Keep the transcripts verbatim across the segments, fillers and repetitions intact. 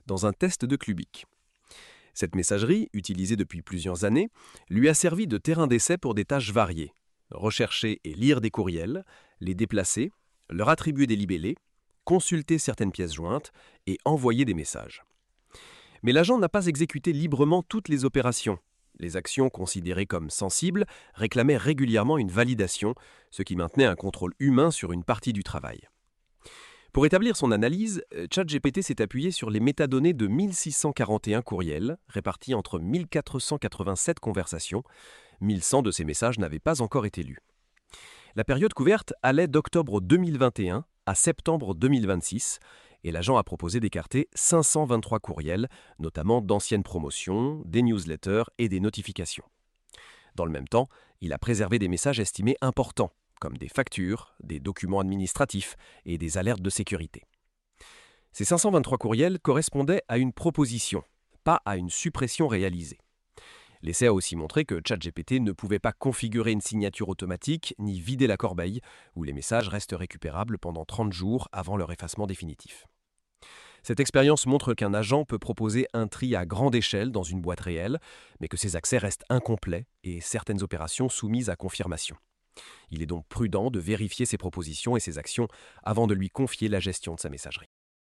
dans un test de Clubic. Cette messagerie, utilisée depuis plusieurs années, lui a servi de terrain d'essai pour des tâches variées. Rechercher et lire des courriels, les déplacer, leur attribuer des libellés, consulter certaines pièces jointes et envoyer des messages. Mais l'agent n'a pas exécuté librement toutes les opérations. Les actions considérées comme sensibles réclamaient régulièrement une validation, ce qui maintenait un contrôle humain sur une partie du travail. Pour établir son analyse, ChatGPT s'est appuyé sur les métadonnées de mille six cent quarante et un courriels, répartis entre mille quatre cent quatre-vingt-sept conversations. mille cent de ces messages n'avaient pas encore été lus. La période couverte allait d'octobre deux mille vingt et un à septembre deux mille vingt-six, et l'agent a proposé d'écarter cinq cent vingt-trois courriels, notamment d'anciennes promotions, des newsletters et des notifications. Dans le même temps, il a préservé des messages estimés importants, comme des factures, des documents administratifs et des alertes de sécurité. Ces cinq cent vingt-trois courriels correspondaient à une proposition, pas à une suppression réalisée. L'essai a aussi montré que ChatGPT ne pouvait pas configurer une signature automatique ni vider la corbeille, où les messages restent récupérables pendant trente jours avant leur effacement définitif. Cette expérience montre qu'un agent peut proposer un tri à grande échelle dans une boîte réelle, mais que ces accès restent incomplets et certaines opérations soumises à confirmation. Il est donc prudent de vérifier ses propositions et ses actions avant de lui confier la gestion de sa messagerie.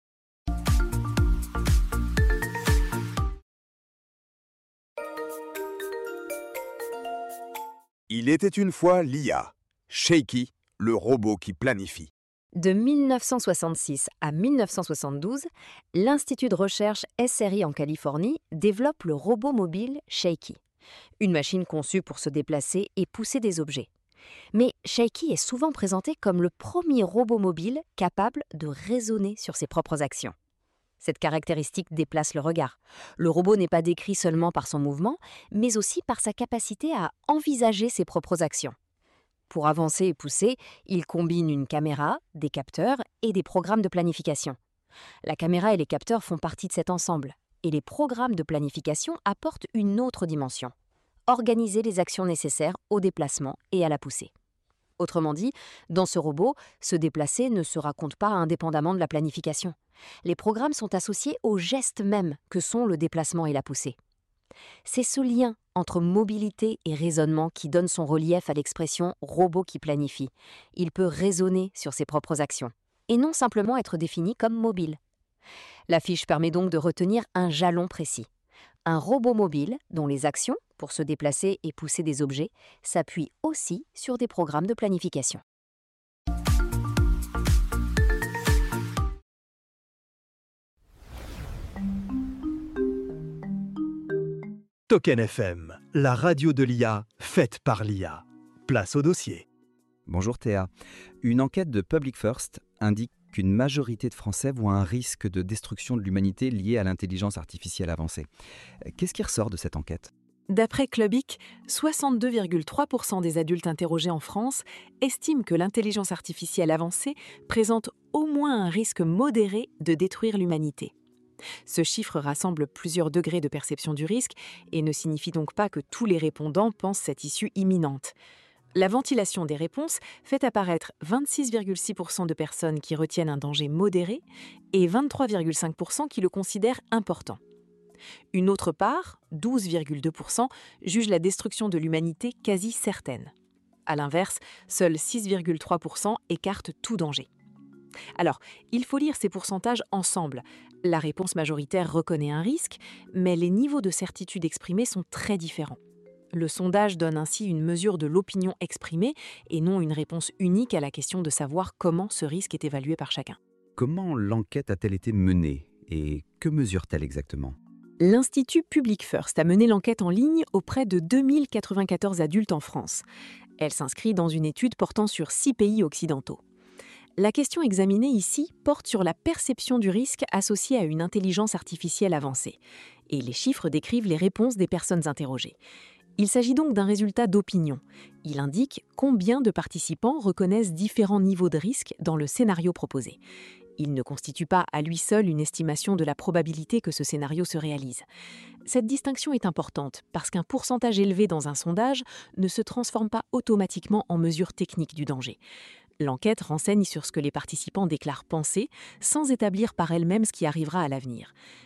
Il était une fois l'I A, Shaky, le robot qui planifie. De mille neuf cent soixante-six à mille neuf cent soixante-douze, l'Institut de recherche S R I en Californie développe le robot mobile Shaky, une machine conçue pour se déplacer et pousser des objets. Mais Shaky est souvent présenté comme le premier robot mobile capable de raisonner sur ses propres actions. Cette caractéristique déplace le regard. Le robot n'est pas décrit seulement par son mouvement, mais aussi par sa capacité à envisager ses propres actions. Pour avancer et pousser, il combine une caméra, des capteurs et des programmes de planification. La caméra et les capteurs font partie de cet ensemble, et les programmes de planification apportent une autre dimension: organiser les actions nécessaires au déplacement et à la poussée. Autrement dit, dans ce robot, se déplacer ne se raconte pas indépendamment de la planification. Les programmes sont associés aux gestes mêmes que sont le déplacement et la poussée. C'est ce lien entre mobilité et raisonnement qui donne son relief à l'expression « robot qui planifie ». Il peut raisonner sur ses propres actions, et non simplement être défini comme mobile. La fiche permet donc de retenir un jalon précis. Un robot mobile dont les actions, pour se déplacer et pousser des objets, s'appuient aussi sur des programmes de planification. Token F M, la radio de l'I A, faite par l'I A. Place au dossier. Bonjour Théa. Une enquête de Public First indique qu'une majorité de Français voient un risque de destruction de l'humanité lié à l'intelligence artificielle avancée. Qu'est-ce qui ressort de cette enquête ? D'après Clubic, soixante-deux virgule trois pour cent des adultes interrogés en France estiment que l'intelligence artificielle avancée présente au moins un risque modéré de détruire l'humanité. Ce chiffre rassemble plusieurs degrés de perception du risque et ne signifie donc pas que tous les répondants pensent cette issue imminente. La ventilation des réponses fait apparaître vingt-six virgule six pour cent de personnes qui retiennent un danger modéré et vingt-trois virgule cinq pour cent qui le considèrent important. Une autre part, douze virgule deux pour cent, juge la destruction de l'humanité quasi certaine. À l'inverse, seuls six virgule trois pour cent écartent tout danger. Alors, il faut lire ces pourcentages ensemble. La réponse majoritaire reconnaît un risque, mais les niveaux de certitude exprimés sont très différents. Le sondage donne ainsi une mesure de l'opinion exprimée et non une réponse unique à la question de savoir comment ce risque est évalué par chacun. Comment l'enquête a-t-elle été menée et que mesure-t-elle exactement ? L'Institut Public First a mené l'enquête en ligne auprès de deux mille quatre-vingt-quatorze adultes en France. Elle s'inscrit dans une étude portant sur six pays occidentaux. La question examinée ici porte sur la perception du risque associé à une intelligence artificielle avancée. Et les chiffres décrivent les réponses des personnes interrogées. Il s'agit donc d'un résultat d'opinion. Il indique combien de participants reconnaissent différents niveaux de risque dans le scénario proposé. Il ne constitue pas à lui seul une estimation de la probabilité que ce scénario se réalise. Cette distinction est importante parce qu'un pourcentage élevé dans un sondage ne se transforme pas automatiquement en mesure technique du danger. L'enquête renseigne sur ce que les participants déclarent penser, sans établir par elle-même ce qui arrivera à l'avenir.